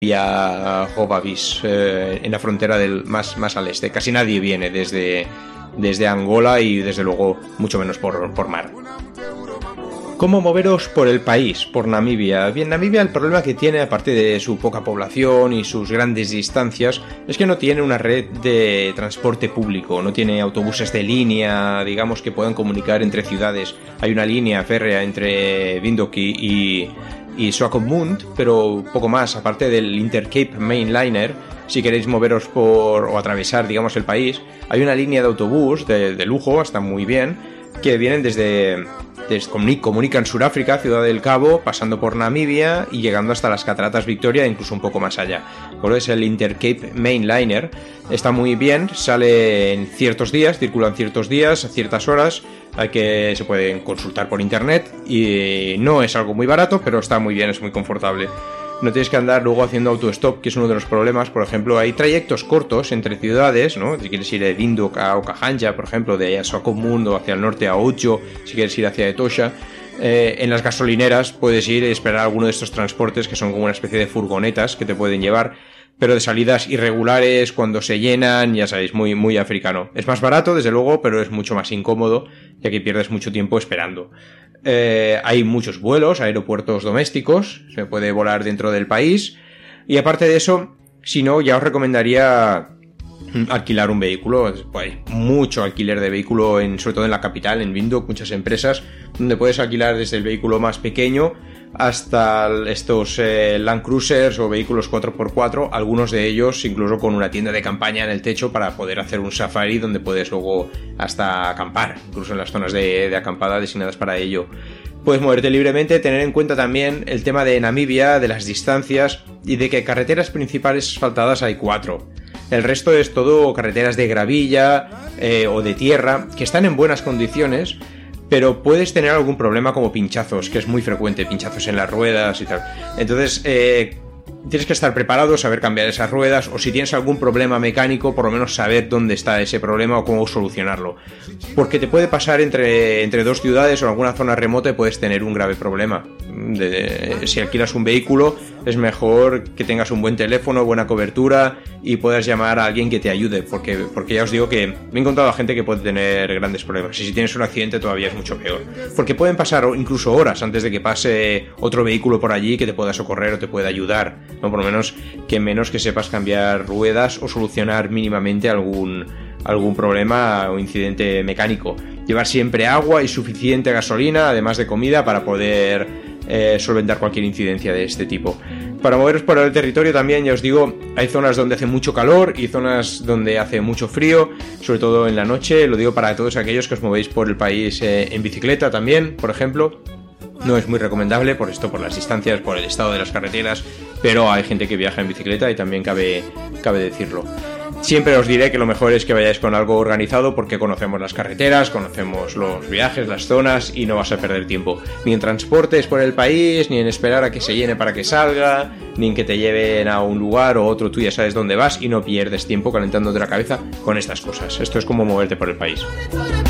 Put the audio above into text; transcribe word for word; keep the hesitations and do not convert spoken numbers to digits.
vía Jovavis, eh, en la frontera del más, más al este. Casi nadie viene desde, desde Angola y desde luego mucho menos por, por mar. ¿Cómo moveros por el país, por Namibia? Bien, Namibia el problema que tiene, aparte de su poca población y sus grandes distancias, es que no tiene una red de transporte público, no tiene autobuses de línea, digamos, que puedan comunicar entre ciudades. Hay una línea férrea entre Windhoek y, y Swakopmund, pero poco más, aparte del Intercape Mainliner. Si queréis moveros por o atravesar, digamos, el país, hay una línea de autobús de, de lujo, está muy bien, que vienen desde... comunican Sudáfrica, Ciudad del Cabo, pasando por Namibia y llegando hasta las Cataratas Victoria, incluso un poco más allá. Por eso es el Intercape Mainliner. Está muy bien, sale en ciertos días, circula en ciertos días, a ciertas horas, hay que se pueden consultar por internet y no es algo muy barato, pero está muy bien, es muy confortable. No tienes que andar luego haciendo autostop, que es uno de los problemas. Por ejemplo, hay trayectos cortos entre ciudades, ¿no? Si quieres ir de Windhoek a Okahanja, por ejemplo, de Swakopmund o hacia el norte a Ocho, si quieres ir hacia Etosha, eh, en las gasolineras puedes ir y esperar alguno de estos transportes que son como una especie de furgonetas que te pueden llevar, pero de salidas irregulares, cuando se llenan, ya sabéis, muy, muy africano. Es más barato, desde luego, pero es mucho más incómodo, ya que pierdes mucho tiempo esperando. Eh, hay muchos vuelos, aeropuertos domésticos, se puede volar dentro del país, y aparte de eso, si no, ya os recomendaría alquilar un vehículo. Pues hay mucho alquiler de vehículo, en, sobre todo en la capital, en Windhoek, muchas empresas, donde puedes alquilar desde el vehículo más pequeño hasta estos eh, Land Cruisers o vehículos cuatro por cuatro, algunos de ellos incluso con una tienda de campaña en el techo para poder hacer un safari donde puedes luego hasta acampar, incluso en las zonas de, de acampada designadas para ello. Puedes moverte libremente, tener en cuenta también el tema de Namibia, de las distancias y de que carreteras principales asfaltadas hay cuatro. El resto es todo carreteras de gravilla eh, o de tierra que están en buenas condiciones, pero puedes tener algún problema como pinchazos, que es muy frecuente, pinchazos en las ruedas y tal. Entonces, eh, tienes que estar preparado, saber cambiar esas ruedas, o si tienes algún problema mecánico, por lo menos saber dónde está ese problema o cómo solucionarlo. Porque te puede pasar entre, entre dos ciudades o en alguna zona remota y puedes tener un grave problema. De, de, si alquilas un vehículo, es mejor que tengas un buen teléfono, buena cobertura y puedas llamar a alguien que te ayude, porque, porque ya os digo que me he encontrado a gente que puede tener grandes problemas, y si tienes un accidente todavía es mucho peor, porque pueden pasar incluso horas antes de que pase otro vehículo por allí que te pueda socorrer o te pueda ayudar, ¿no? Por lo menos que menos que sepas cambiar ruedas o solucionar mínimamente algún, algún problema o incidente mecánico. Llevar siempre agua y suficiente gasolina, además de comida, para poder Eh, solventar cualquier incidencia de este tipo. Para moveros por el territorio también, ya os digo, hay zonas donde hace mucho calor y zonas donde hace mucho frío, sobre todo en la noche. Lo digo para todos aquellos que os movéis por el país eh, en bicicleta también, por ejemplo. No es muy recomendable por esto, por las distancias, por el estado de las carreteras, pero hay gente que viaja en bicicleta y también cabe, cabe decirlo. Siempre os diré que lo mejor es que vayáis con algo organizado, porque conocemos las carreteras, conocemos los viajes, las zonas, y no vas a perder tiempo. Ni en transportes por el país, ni en esperar a que se llene para que salga, ni en que te lleven a un lugar o otro, tú ya sabes dónde vas y no pierdes tiempo calentándote la cabeza con estas cosas. Esto es como moverte por el país.